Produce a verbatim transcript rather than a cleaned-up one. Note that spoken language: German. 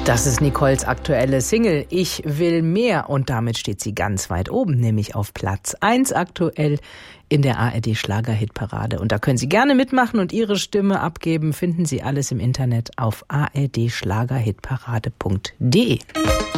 Das ist Nicoles aktuelle Single Ich will mehr und damit steht sie ganz weit oben, nämlich auf Platz eins aktuell in der A R D Schlagerhitparade. Und da können Sie gerne mitmachen und Ihre Stimme abgeben. Finden Sie alles im Internet auf a r d schlagerhitparade punkt d e.